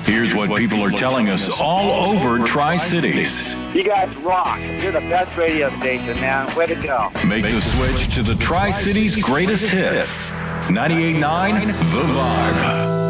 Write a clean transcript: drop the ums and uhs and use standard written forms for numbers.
Here's what people are telling us all over Tri-Cities. You guys rock. You're the best radio station, man. Way to go. Make the switch to the Tri-Cities greatest hits. 98.9 The Vibe.